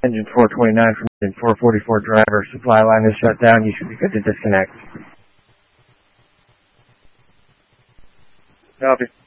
Engine 429 from engine 444 driver. Supply line is shut down. You should be good to disconnect. Copy.